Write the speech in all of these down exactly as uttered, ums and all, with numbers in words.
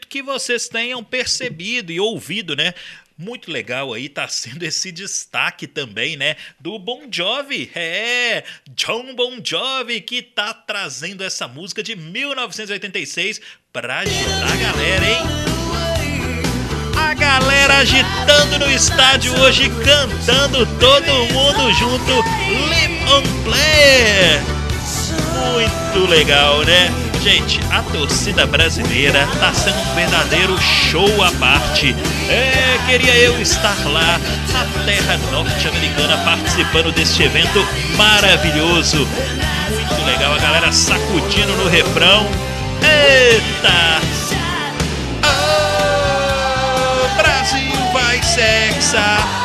que vocês tenham percebido e ouvido, né? Muito legal aí tá sendo esse destaque também, né, do Bon Jovi, é, John Bon Jovi, que tá trazendo essa música de mil novecentos e oitenta e seis pra agitar a galera, hein? A galera agitando no estádio hoje, cantando todo mundo junto, Live on Play. Muito legal, né? Gente, a torcida brasileira tá sendo um verdadeiro show à parte. É, queria eu estar lá, na terra norte-americana, participando deste evento maravilhoso. Muito legal, a galera sacudindo no refrão. Eita! Oh, Brasil vai sexa!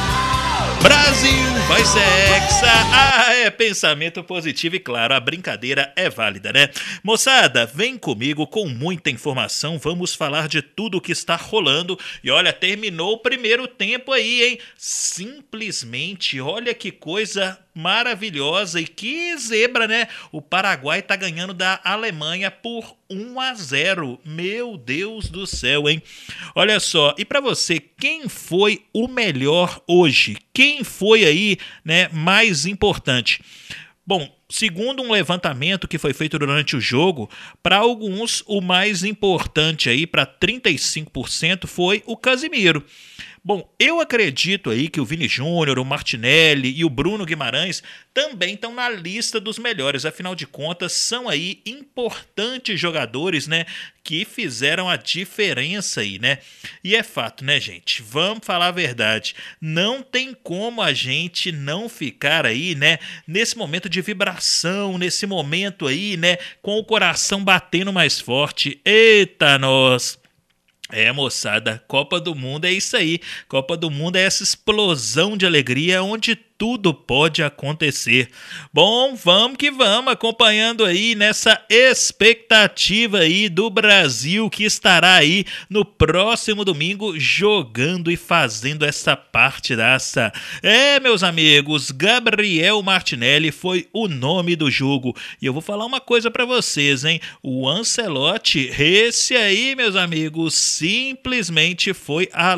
Brasil vai ser hexa. Ah, é pensamento positivo e claro, a brincadeira é válida, né? Moçada, vem comigo com muita informação, vamos falar de tudo o que está rolando. E olha, terminou o primeiro tempo aí, hein? Simplesmente, olha que coisa maravilhosa e que zebra, né? O Paraguai tá ganhando da Alemanha por um a zero. Meu Deus do céu, hein? Olha só, e pra você, quem foi o melhor hoje? Quem foi aí, né, mais importante? Bom, segundo um levantamento que foi feito durante o jogo, para alguns o mais importante aí, para trinta e cinco por cento, foi o Casimiro. Bom, eu acredito aí que o Vini Júnior, o Martinelli e o Bruno Guimarães também estão na lista dos melhores. Afinal de contas, são aí importantes jogadores, né, que fizeram a diferença aí, né? E é fato, né, gente? Vamos falar a verdade. Não tem como a gente não ficar aí, né, nesse momento de vibração, nesse momento aí, né, com o coração batendo mais forte. Eita, nós! É, moçada, Copa do Mundo é isso aí. Copa do Mundo é essa explosão de alegria onde tudo pode acontecer. Bom, vamos que vamos, acompanhando aí nessa expectativa aí do Brasil, que estará aí no próximo domingo jogando e fazendo essa partidaça. É, meus amigos, Gabriel Martinelli foi o nome do jogo. E eu vou falar uma coisa pra vocês, hein? O Ancelotti, esse aí, meus amigos, simplesmente foi a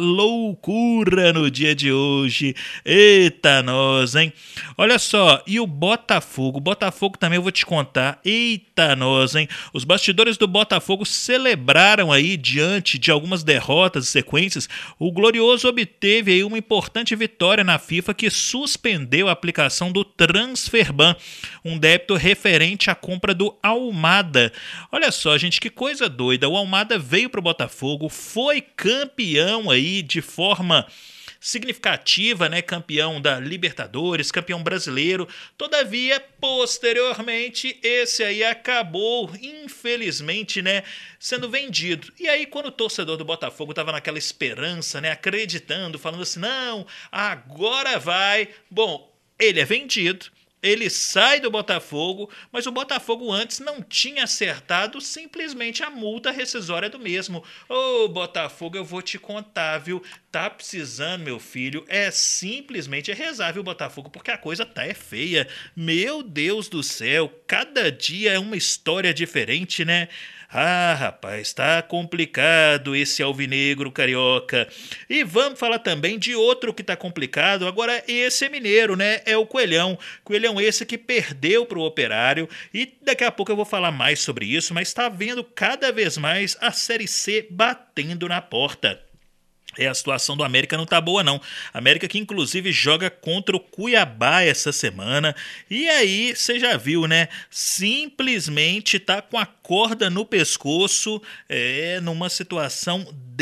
loucura no dia de hoje. Eita, nós! Hein? Olha só, e o Botafogo? O Botafogo também eu vou te contar. Eita, nós, hein? Os bastidores do Botafogo celebraram aí, diante de algumas derrotas e sequências, o Glorioso obteve aí uma importante vitória na FIFA que suspendeu a aplicação do Transferban, um débito referente à compra do Almada. Olha só, gente, que coisa doida. O Almada veio para o Botafogo, foi campeão aí de forma significativa, né, campeão da Libertadores, campeão brasileiro. Todavia, posteriormente, esse aí acabou, infelizmente, né, sendo vendido. E aí, quando o torcedor do Botafogo estava naquela esperança, né, acreditando, falando assim, não, agora vai. Bom, ele é vendido. Ele sai do Botafogo, mas o Botafogo antes não tinha acertado simplesmente a multa rescisória do mesmo. Ô, oh, Botafogo, eu vou te contar, viu? Tá precisando, meu filho, é simplesmente rezar, viu, Botafogo? Porque a coisa tá é feia. Meu Deus do céu, cada dia é uma história diferente, né? Ah, rapaz, tá complicado esse alvinegro carioca. E vamos falar também de outro que tá complicado. Agora esse é mineiro, né? É o Coelhão. Coelhão esse que perdeu pro Operário. E daqui a pouco eu vou falar mais sobre isso, mas tá vendo cada vez mais a Série C batendo na porta. É, a situação do América não tá boa, não. América que, inclusive, joga contra o Cuiabá essa semana. E aí, você já viu, né? Simplesmente tá com a corda no pescoço, é, numa situação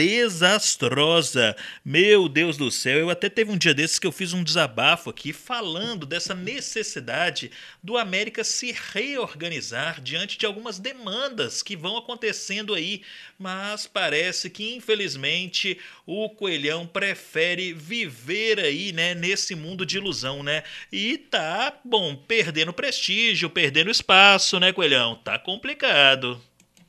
desastrosa. Meu Deus do céu, eu até teve um dia desses que eu fiz um desabafo aqui falando dessa necessidade do América se reorganizar diante de algumas demandas que vão acontecendo aí. Mas parece que, infelizmente, o Coelhão prefere viver aí, né, nesse mundo de ilusão, né? E tá, bom, perdendo prestígio, perdendo espaço, né, Coelhão? Tá complicado.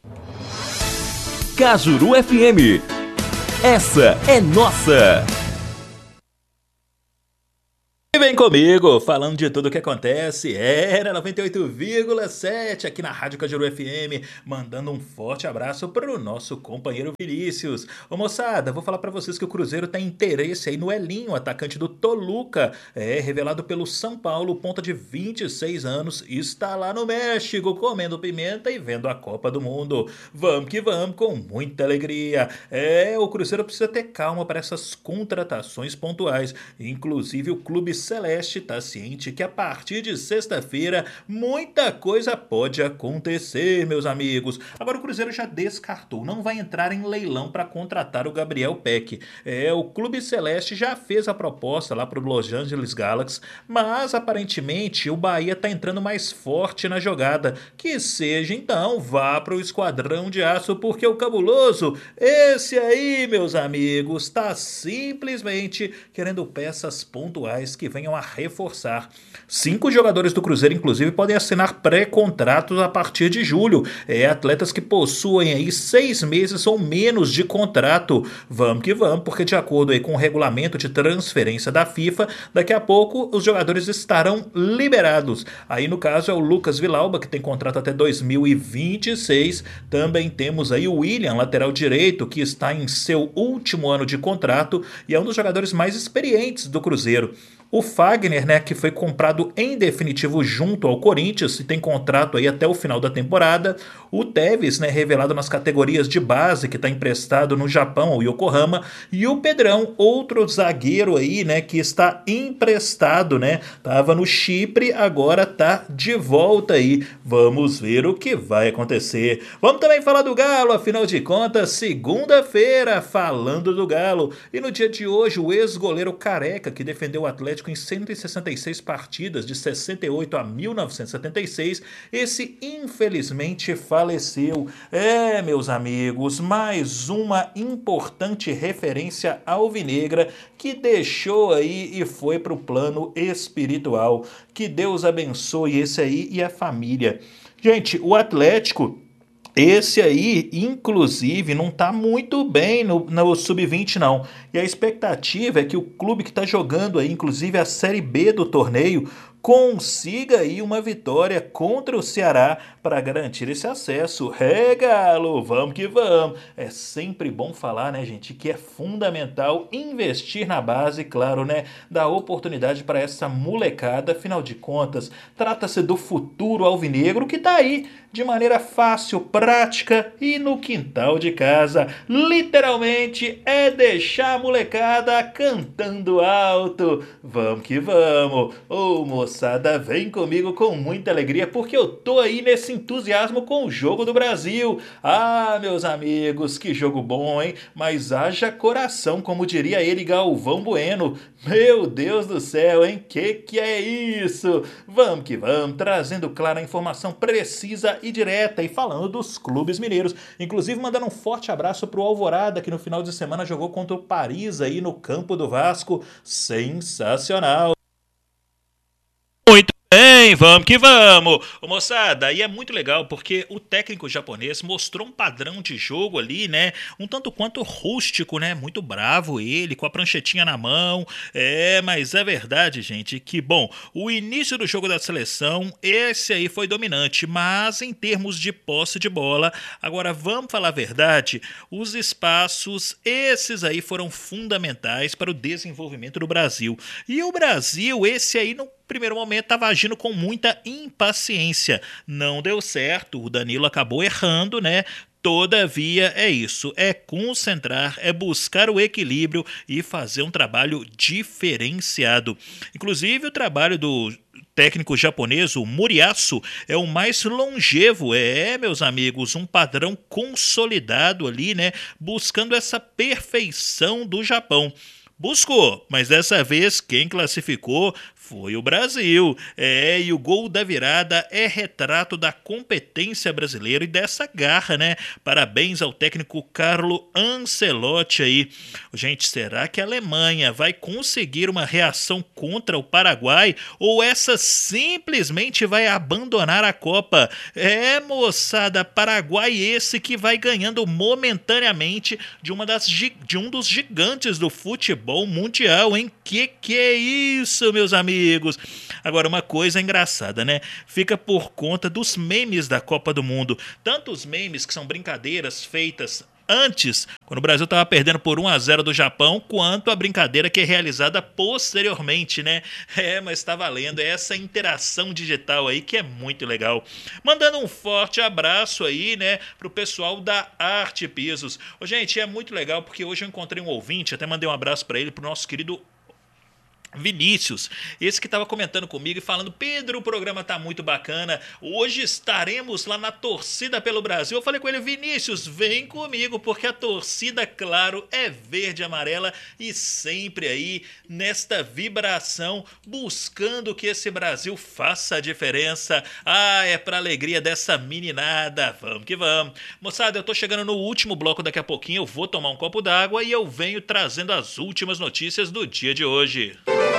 Cajuru F M. Essa é nossa. E vem comigo, falando de tudo o que acontece, era noventa e oito vírgula sete aqui na Rádio Cajueiro F M, mandando um forte abraço para o nosso companheiro Vinícius. Ô moçada, vou falar para vocês que o Cruzeiro tem interesse aí no Elinho, atacante do Toluca, é revelado pelo São Paulo, ponta de vinte e seis anos, está lá no México comendo pimenta e vendo a Copa do Mundo. Vamos que vamos, com muita alegria. É, o Cruzeiro precisa ter calma para essas contratações pontuais, inclusive o Clube Celeste está ciente que a partir de sexta-feira muita coisa pode acontecer, meus amigos. Agora o Cruzeiro já descartou, não vai entrar em leilão para contratar o Gabriel Peck. É, o Clube Celeste já fez a proposta lá para o Los Angeles Galaxy, mas aparentemente o Bahia está entrando mais forte na jogada. Que seja então, vá para o Esquadrão de Aço, porque o cabuloso, esse aí, meus amigos, está simplesmente querendo peças pontuais que venham a reforçar. Cinco jogadores do Cruzeiro, inclusive, podem assinar pré-contratos a partir de julho. É, atletas que possuem aí seis meses ou menos de contrato. Vamos que vamos, porque de acordo aí com o regulamento de transferência da FIFA, daqui a pouco os jogadores estarão liberados. Aí no caso é o Lucas Vilauba, que tem contrato até dois mil e vinte e seis. Também temos aí o William, lateral direito, que está em seu último ano de contrato e é um dos jogadores mais experientes do Cruzeiro. O Fagner, né, que foi comprado em definitivo junto ao Corinthians e tem contrato aí até o final da temporada. O Tevez, né, revelado nas categorias de base, que está emprestado no Japão, ao Yokohama. E o Pedrão, outro zagueiro aí, né, que está emprestado, né, tava no Chipre, agora tá de volta aí. Vamos ver o que vai acontecer. Vamos também falar do Galo, afinal de contas, segunda-feira, falando do Galo. E no dia de hoje, o ex-goleiro Careca, que defendeu o Atlético em cento e sessenta e seis partidas de sessenta e oito a mil novecentos e setenta e seis, esse infelizmente faleceu. É, meus amigos, mais uma importante referência alvinegra que deixou aí e foi para o plano espiritual. Que Deus abençoe esse aí e a família. Gente, o Atlético, esse aí, inclusive, não está muito bem no, no sub vinte, não. E a expectativa é que o clube que está jogando aí, inclusive a Série B do torneio, consiga aí uma vitória contra o Ceará para garantir esse acesso. É, Galo, vamos que vamos. É sempre bom falar, né, gente, que é fundamental investir na base, claro, né, dar oportunidade para essa molecada. Afinal de contas, trata-se do futuro alvinegro que está aí de maneira fácil, prática e no quintal de casa. Literalmente é deixar a molecada cantando alto. Vamos que vamos. Ô, moçada, vem comigo com muita alegria, porque eu tô aí nesse entusiasmo com o jogo do Brasil. Ah, meus amigos, que jogo bom, hein? Mas haja coração, como diria ele, Galvão Bueno. Meu Deus do céu, hein? Que que é isso? Vamos que vamos, trazendo clara a informação precisa e direta e falando dos clubes mineiros. Inclusive mandando um forte abraço pro Alvorada, que no final de semana jogou contra o Paris aí no campo do Vasco. Sensacional. Muito bem, vamos que vamos. Ô, moçada, e é muito legal porque o técnico japonês mostrou um padrão de jogo ali, né? Um tanto quanto rústico, né? Muito bravo ele, com a pranchetinha na mão. É, mas é verdade, gente, que, bom, o início do jogo da seleção, esse aí foi dominante, mas em termos de posse de bola, agora vamos falar a verdade, os espaços, esses aí foram fundamentais para o desenvolvimento do Brasil. E o Brasil, esse aí não primeiro momento estava agindo com muita impaciência. Não deu certo, o Danilo acabou errando, né? Todavia, é isso, é concentrar, é buscar o equilíbrio e fazer um trabalho diferenciado. Inclusive, o trabalho do técnico japonês, o Muriaço, é o mais longevo, é, meus amigos, um padrão consolidado ali, né? Buscando essa perfeição do Japão. Buscou, mas dessa vez quem classificou foi o Brasil. É, e o gol da virada é retrato da competência brasileira e dessa garra, né? Parabéns ao técnico Carlo Ancelotti aí. Gente, será que a Alemanha vai conseguir uma reação contra o Paraguai ou essa simplesmente vai abandonar a Copa? É, moçada, Paraguai esse que vai ganhando momentaneamente de, uma das, de um dos gigantes do futebol futebol mundial, hein? Que que é isso, meus amigos? Agora, uma coisa engraçada, né? Fica por conta dos memes da Copa do Mundo. Tanto os memes que são brincadeiras feitas antes, quando o Brasil estava perdendo por um a zero do Japão, quanto a brincadeira que é realizada posteriormente, né? É, mas tá valendo, é essa interação digital aí que é muito legal. Mandando um forte abraço aí, né, pro pessoal da Arte Pisos. Ô, gente, é muito legal porque hoje eu encontrei um ouvinte, até mandei um abraço para ele, pro nosso querido Vinícius, esse que estava comentando comigo e falando: Pedro, o programa tá muito bacana, hoje estaremos lá na torcida pelo Brasil. Eu falei com ele: Vinícius, vem comigo, porque a torcida, claro, é verde e amarela e sempre aí nesta vibração, buscando que esse Brasil faça a diferença. Ah, é pra alegria dessa meninada, vamos que vamos. Moçada, eu tô chegando no último bloco daqui a pouquinho, eu vou tomar um copo d'água e eu venho trazendo as últimas notícias do dia de hoje.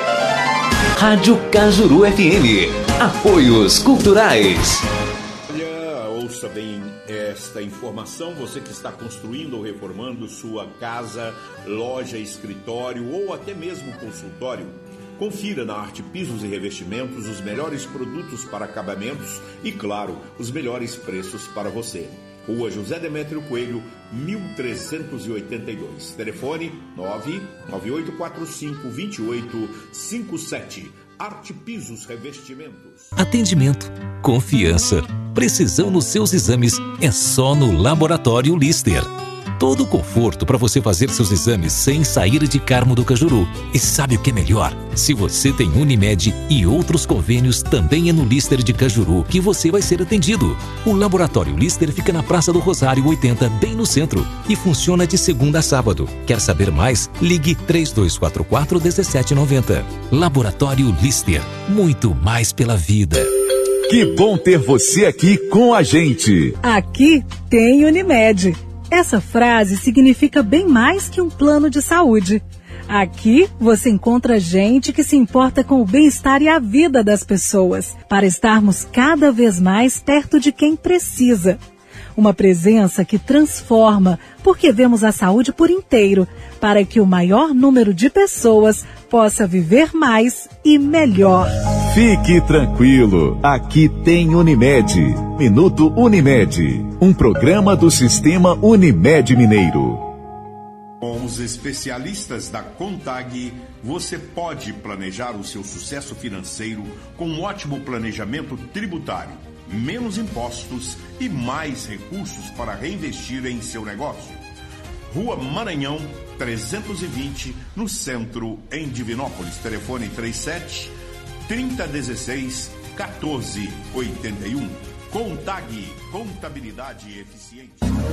Rádio Cajuru F M. Apoios culturais. Olha, ouça bem esta informação. Você que está construindo ou reformando sua casa, loja, escritório ou até mesmo consultório, confira na Arte Pisos e Revestimentos os melhores produtos para acabamentos e, claro, os melhores preços para você. Rua José Demétrio Coelho, mil trezentos e oitenta e dois. Telefone nove nove oito quatro cinco, dois oito cinco sete. Arte Pisos Revestimentos. Atendimento, confiança, precisão nos seus exames é só no Laboratório Lister. Todo o conforto para você fazer seus exames sem sair de Carmo do Cajuru. E sabe o que é melhor? Se você tem Unimed e outros convênios, também é no Lister de Cajuru que você vai ser atendido. O Laboratório Lister fica na Praça do Rosário oitenta, bem no centro, e funciona de segunda a sábado. Quer saber mais? Ligue três dois quatro quatro, um sete nove zero. Laboratório Lister, muito mais pela vida. Que bom ter você aqui com a gente. Aqui tem Unimed. Essa frase significa bem mais que um plano de saúde. Aqui você encontra gente que se importa com o bem-estar e a vida das pessoas, para estarmos cada vez mais perto de quem precisa. Uma presença que transforma, porque vemos a saúde por inteiro, para que o maior número de pessoas possa viver mais e melhor. Fique tranquilo, aqui tem Unimed. Minuto Unimed, um programa do Sistema Unimed Mineiro. Com os especialistas da Contag, você pode planejar o seu sucesso financeiro com um ótimo planejamento tributário, menos impostos e mais recursos para reinvestir em seu negócio. Rua Maranhão, trezentos e vinte, no centro, em Divinópolis. Telefone trinta e sete, trinta, dezesseis, quatorze, oitenta e um. Contag, contabilidade eficiente.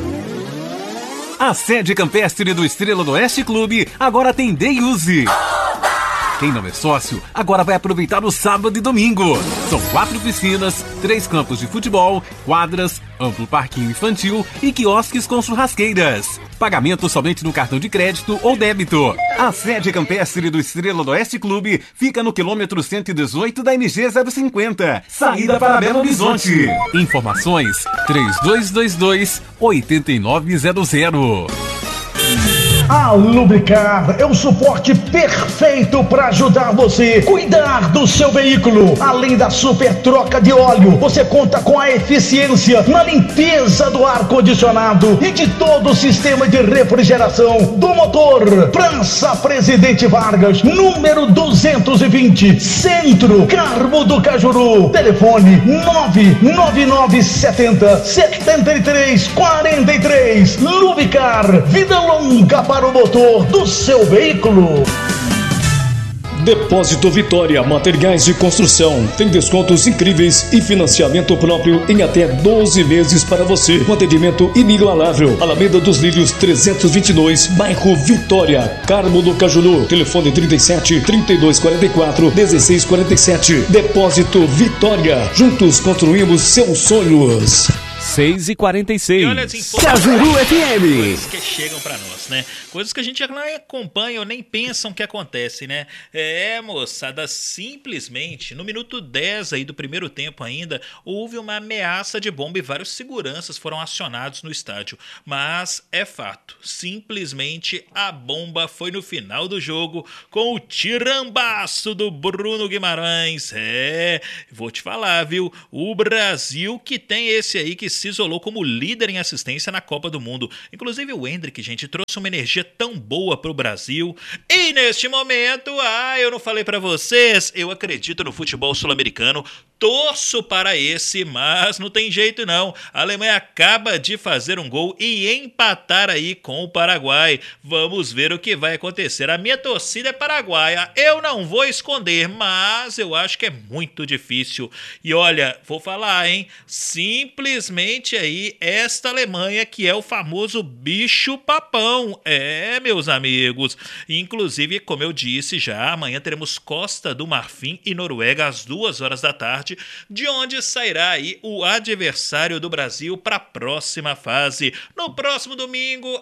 A sede campestre do Estrela do Oeste Clube agora tem Day Use. Quem não é sócio, agora vai aproveitar o sábado e domingo. São quatro piscinas, três campos de futebol, quadras, amplo parquinho infantil e quiosques com churrasqueiras. Pagamento somente no cartão de crédito ou débito. A sede campestre do Estrela do Oeste Clube fica no quilômetro cento e dezoito da M G zero cinquenta, saída para Belo Horizonte. Informações três dois dois dois, oito nove zero zero. A Lubricar é o suporte perfeito para ajudar você a cuidar do seu veículo. Além da super troca de óleo, você conta com a eficiência na limpeza do ar-condicionado e de todo o sistema de refrigeração do motor. Praça Presidente Vargas, número duzentos e vinte, Centro, Carmo do Cajuru. Telefone nove nove nove sete zero, sete três quatro três. Lubricar, vida longa para para o motor do seu veículo. Depósito Vitória, materiais de construção. Tem descontos incríveis e financiamento próprio em até doze meses para você. Com atendimento inigualável. Alameda dos Lírios trezentos e vinte e dois, bairro Vitória, Carmo do Cajuru. Telefone trinta e sete, trinta e dois quarenta e quatro, dezesseis quarenta e sete. Depósito Vitória. Juntos construímos seus sonhos. seis e quarenta e seis. E olha as Cajuru F M. Coisas que chegam pra nós, né? Coisas que a gente não acompanha ou nem pensam que acontecem, né? É, moçada, simplesmente, no minuto dez aí do primeiro tempo ainda, houve uma ameaça de bomba e vários seguranças foram acionados no estádio. Mas é fato, simplesmente a bomba foi no final do jogo com o tirambaço do Bruno Guimarães. É, vou te falar, viu? O Brasil que tem esse aí que se isolou como líder em assistência na Copa do Mundo. Inclusive o Endrick, gente, trouxe uma energia tão boa pro Brasil. E neste momento, ah, eu não falei pra vocês, eu acredito no futebol sul-americano, torço para esse, mas não tem jeito não. A Alemanha acaba de fazer um gol e empatar aí com o Paraguai. Vamos ver o que vai acontecer. A minha torcida é paraguaia, eu não vou esconder, mas eu acho que é muito difícil. E olha, vou falar, hein, simplesmente aí esta Alemanha que é o famoso bicho papão. É, meus amigos. Inclusive, como eu disse já, amanhã teremos Costa do Marfim e Noruega às duas horas da tarde, de onde sairá aí o adversário do Brasil para a próxima fase. No próximo domingo,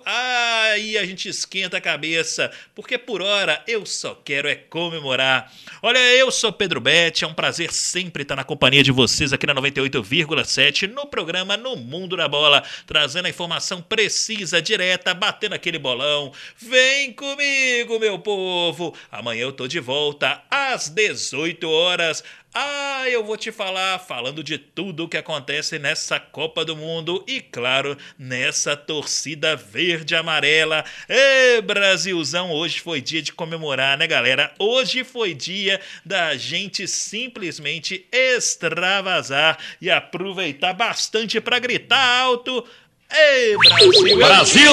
aí a gente esquenta a cabeça, porque por hora eu só quero é comemorar. Olha, eu sou Pedro Betti, é um prazer sempre estar na companhia de vocês aqui na noventa e oito vírgula sete, no programa No Mundo da Bola, trazendo a informação precisa, direta, batendo aquele bolão. Vem comigo, meu povo! Amanhã eu tô de volta às dezoito horas. Ah, eu vou te falar, falando de tudo o que acontece nessa Copa do Mundo e, claro, nessa torcida verde e amarela. Ê, Brasilzão, hoje foi dia de comemorar, né, galera? Hoje foi dia da gente simplesmente extravasar e aproveitar bastante para gritar alto. Ê, Brasil! Brasil!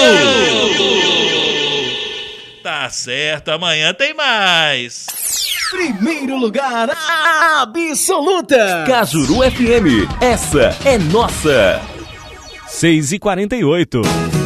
Tá certo, amanhã tem mais. Primeiro lugar absoluta. Cajuru F M, essa é nossa. seis e quarenta e oito.